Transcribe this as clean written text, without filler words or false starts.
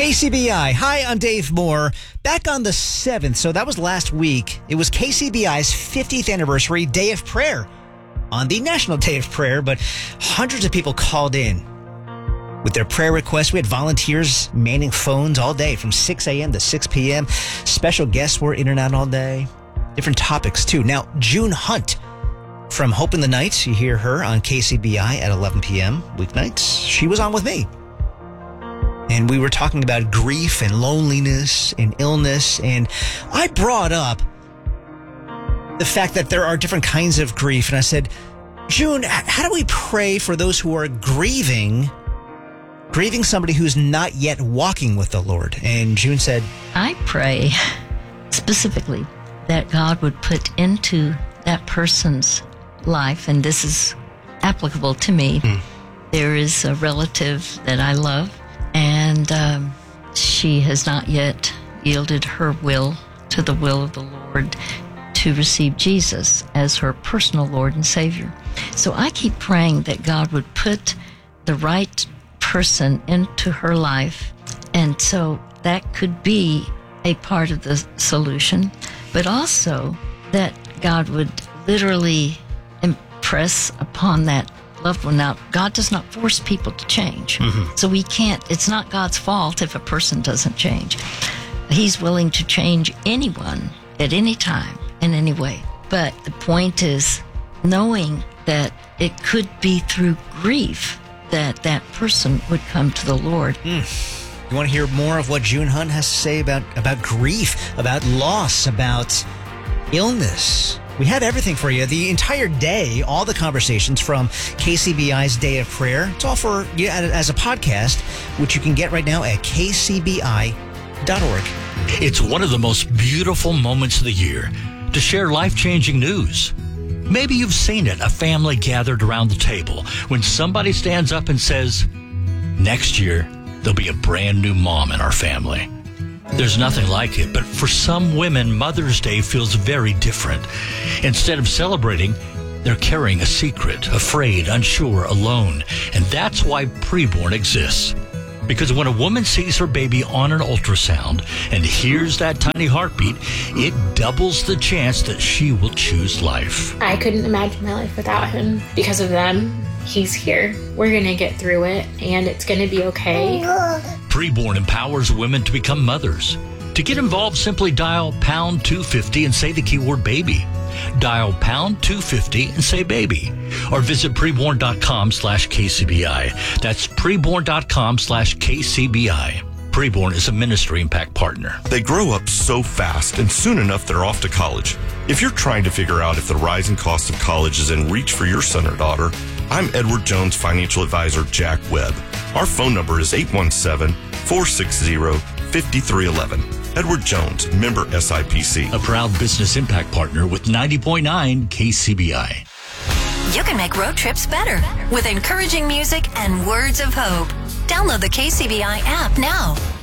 KCBI. Hi, I'm Dave Moore. Back on the 7th, so that was last week, it was KCBI's 50th anniversary Day of Prayer on the National Day of Prayer, but hundreds of people called in with their prayer requests. We had volunteers manning phones all day from 6 a.m. to 6 p.m. Special guests were in and out all day. Different topics, too. Now, June Hunt from Hope in the Night, you hear her on KCBI at 11 p.m. weeknights. She was on with me. And we were talking about grief and loneliness and illness. And I brought up the fact that there are different kinds of grief. And I said, June, how do we pray for those who are grieving somebody who's not yet walking with the Lord? And June said, I pray specifically that God would put into that person's life, and this is applicable to me. There is a relative that I love, and she has not yet yielded her will to the will of the Lord to receive Jesus as her personal Lord and Savior. So I keep praying that God would put the right person into her life, and so that could be a part of the solution, but also that God would literally impress upon that loved one. Now, God does not force people to change. So we can't, it's not God's fault if a person doesn't change. He's willing to change anyone at any time, in any way. But the point is knowing that it could be through grief that that person would come to the Lord. You want to hear more of what June Hunt has to say about grief, about loss, about illness? We have everything for you. The entire day, all the conversations from KCBI's Day of Prayer. It's all for you as a podcast, which you can get right now at kcbi.org. It's one of the most beautiful moments of the year to share life-changing news. Maybe you've seen it, a family gathered around the table when somebody stands up and says, next year, there'll be a brand new mom in our family. There's nothing like it, but for some women, Mother's Day feels very different. Instead of celebrating, they're carrying a secret, afraid, unsure, alone. And that's why Preborn exists. Because when a woman sees her baby on an ultrasound and hears that tiny heartbeat, it doubles the chance that she will choose life. I couldn't imagine my life without him. Because of them, he's here. We're going to get through it, and it's going to be okay. Preborn empowers women to become mothers. To get involved, simply dial pound 250 and say the keyword baby. Dial pound 250 and say baby. Or visit preborn.com/KCBI. That's preborn.com/KCBI. Preborn is a Ministry Impact partner. They grow up so fast, and soon enough they're off to college. If you're trying to figure out if the rising cost of college is in reach for your son or daughter, I'm Edward Jones financial advisor Jack Webb. Our phone number is 817-460-5311. Edward Jones, member SIPC. A proud Business Impact partner with 90.9 KCBI. You can make road trips better with encouraging music and words of hope. Download the KCBI app now.